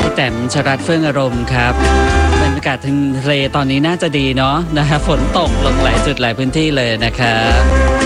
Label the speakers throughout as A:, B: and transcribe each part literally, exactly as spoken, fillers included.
A: พี่แต้มชรัตน์เฟื่องอารมณ์ครับบรรยากาศทะเลตอนนี้น่าจะดีเนาะนะฮะฝนตกลงหลายจุดหลายพื้นที่เลยนะครับ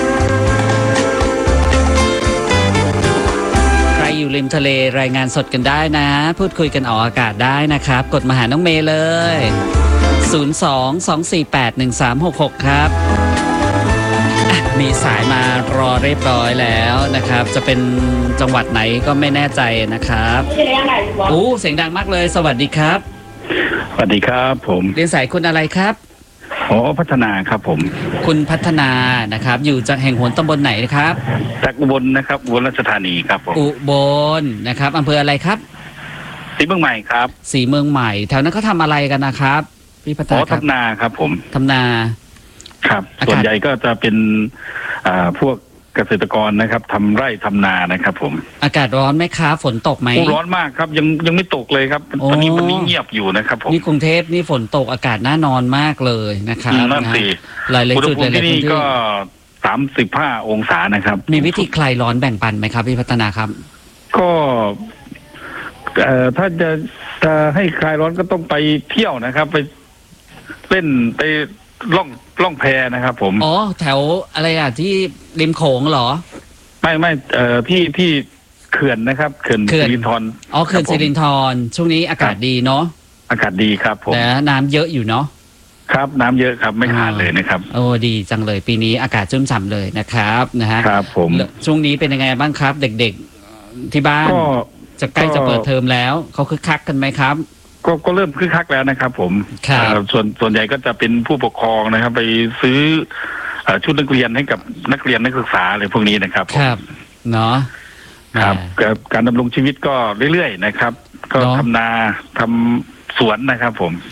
A: ใครอยู่ริมทะเลรายงานสดกันได้นะพูดคุยกันออกอากาศได้นะครับกดมาหาน้องเมย์เลยศูนย์ สอง สอง สี่ แปด หนึ่ง สาม หก หกครับมีสายมารอเรียบร้อยแล้วนะครับจะเป็นจังหวัดไหนก็ไม่แน่ใจนะครับโอ้เสียงดังมากเลยสวัสดีครับ
B: สวัสดีครับผม
A: เรียนสายคุณอะไรครับ
B: อ๋อพัฒนาครับผม
A: คุณพัฒนานะครับอยู่จากแห่งหนตำบลไหนครับ
B: จากอุบลนะครับอุบลราชธานีครับผม
A: อุบลนะครับอำเภออะไรครับ
B: ศรีเมืองใหม่ครับ
A: ศรีเมืองใหม่แถวนั้นเขาทำอะไรกันนะครับพี่พัฒนา
B: อ๋อทำนาครับผม
A: ทำนา
B: ครับส่วนใหญ่ก็จะเป็นอ่าพวกเกษตรกรนะครับทำไร่ทำนานะครับผม
A: อากาศร้อนไหมครับฝนตกไหม
B: ร้อนมากครับยังยังไม่ตกเลยครับตอนนี้มันเงียบอยู่นะครับผม
A: นี่กรุงเทพนี่ฝนตกอากาศน่านอนมากเลยนะครับ
B: นั่นสิ
A: หลายๆจุดหลายๆพื้นที่
B: ก็สามสิบห้าองศานะครับ
A: มีวิธีคลายร้อนแบ่งปันไหมครับพี่พัฒนาครับ
B: ก็เอ่อถ้าจะจะให้คลายร้อนก็ต้องไปเที่ยวนะครับไปเล่นไปล่องล่องแพนะครับผม
A: อ๋อแถวอะไรอ่ะที่ริมโขงเหรอ
B: ไม่ไม่เอ่อที่ที่เขื่อนนะครับเขื่อนสิรินธร
A: อ๋อเขื่อนสิรินธรช่วงนี้อากาศดีเนาะ
B: อากาศดีครับผม
A: แต่น้ำเยอะอยู่เนาะ
B: ครับน้ำเยอะครับไม่ขาดเลยนะครับ
A: โอ้ดีจังเลยปีนี้อากาศชุ่มฉ่ำเลยนะครับนะฮะ
B: ครับผม
A: ช่วงนี้เป็นยังไงบ้างครับเด็กๆที่บ้านจะใกล้จะเปิดเทอมแล้วเขาคึกคักกันไหมครับ
B: ก็ก็เริ่มคึกคักแล้วนะครับผมส่วนส่วนใหญ่ก็จะเป็นผู้ปกครองนะครับไปซื้อชุดนักเรียนให้กับนักเรียนนักศึกษาอะไรพวกนี้นะครับ
A: ครับเนาะ
B: ครับการดำรงชีวิตก็เรื่อยๆนะครับก็ทำนาทำสวนนะครับผม